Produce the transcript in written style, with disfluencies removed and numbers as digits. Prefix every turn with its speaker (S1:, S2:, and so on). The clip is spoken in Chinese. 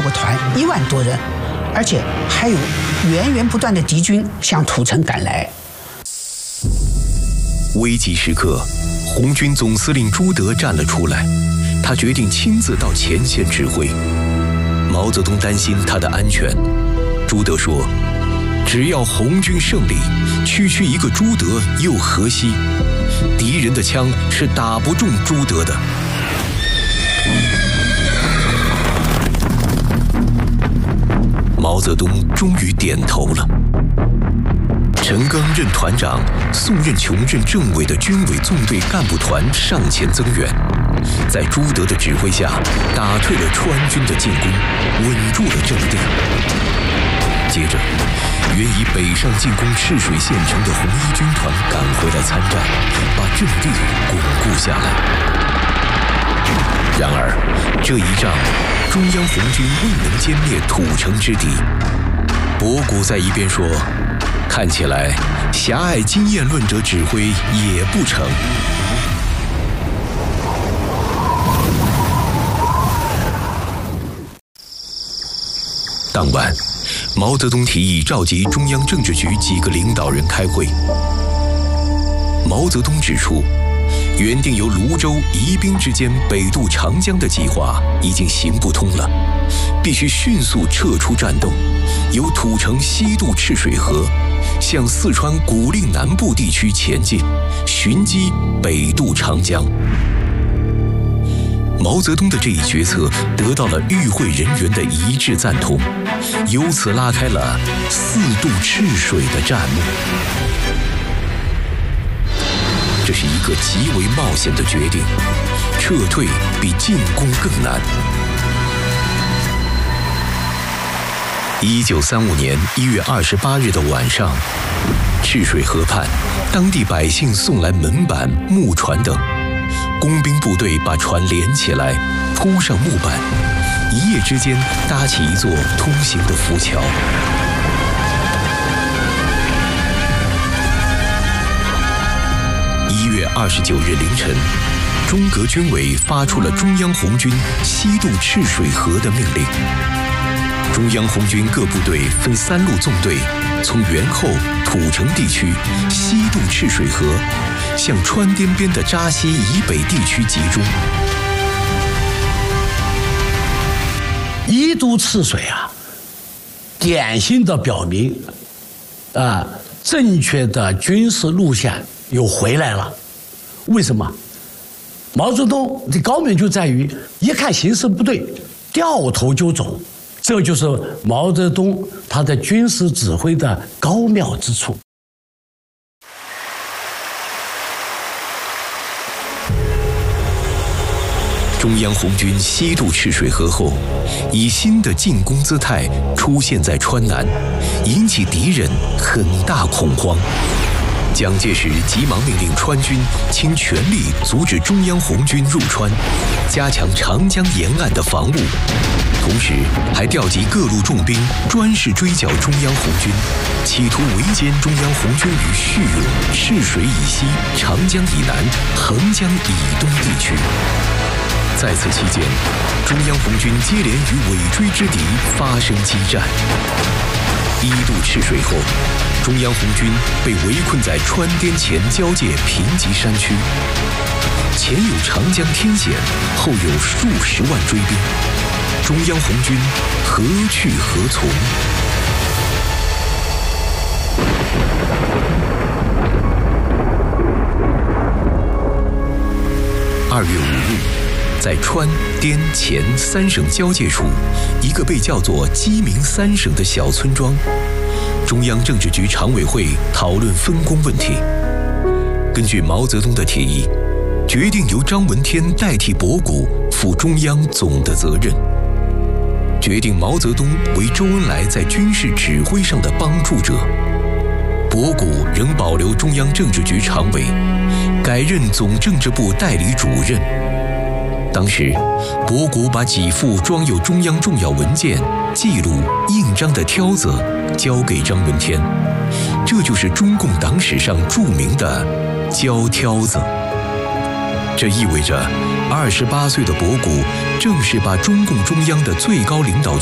S1: 个团1万多人，而且还有源源不断的敌军向土城赶来。
S2: 危急时刻，红军总司令朱德站了出来，他决定亲自到前线指挥。毛泽东担心他的安全，朱德说：“只要红军胜利，区区一个朱德又何惜？敌人的枪是打不中朱德的。”毛泽东终于点头了。陈赓任团长，宋任穷任政委的军委纵队干部团上前增援，在朱德的指挥下，打退了川军的进攻，稳住了阵地。接着，原已北上进攻赤水县城的红一军团赶回来参战，把阵地巩固下来。然而，这一仗，中央红军未能歼灭土城之敌。博古在一边说：“看起来，狭隘经验论者指挥也不成。”当晚，毛泽东提议召集中央政治局几个领导人开会。毛泽东指出，原定由泸州、宜宾之间北渡长江的计划已经行不通了，必须迅速撤出战斗，由土城西渡赤水河，向四川古蔺南部地区前进，寻机北渡长江。毛泽东的这一决策得到了与会人员的一致赞同，由此拉开了4渡赤水的战幕。这是一个极为冒险的决定，撤退比进攻更难。1935年1月28日的晚上，赤水河畔，当地百姓送来门板、木船等，工兵部队把船连起来，铺上木板，一夜之间搭起一座通行的浮桥。1月29日凌晨，中革军委发出了中央红军西渡赤水河的命令。中央红军各部队分3路纵队，从元后、土城地区西渡赤水河，向川滇边的扎西以北地区集中。
S3: 一渡赤水啊，典型的表明，正确的军事路线又回来了。为什么？毛泽东的高明就在于一看形势不对，掉头就走，这就是毛泽东他的军事指挥的高妙之处。
S2: 中央红军西渡赤水河后，以新的进攻姿态出现在川南，引起敌人很大恐慌。蒋介石急忙命令川军倾全力阻止中央红军入川，加强长江沿岸的防务，同时还调集各路重兵专事追剿中央红军，企图围歼中央红军于叙永、赤水以西、长江以南、横江以东地区。在此期间，中央红军接连与尾追之敌发生激战。一渡赤水后，中央红军被围困在川滇黔交界贫瘠山区，前有长江天险，后有数十万追兵，中央红军何去何从？2月5日，在川滇黔3省交界处，一个被叫做鸡鸣3省的小村庄，中央政治局常委会讨论分工问题。根据毛泽东的提议，决定由张闻天代替博古负中央总的责任，决定毛泽东为周恩来在军事指挥上的帮助者，博古仍保留中央政治局常委，改任总政治部代理主任。当时，博古把几副装有中央重要文件、记录、印章的挑子交给张闻天，这就是中共党史上著名的“交挑子”。这意味着，28岁的博古正式把中共中央的最高领导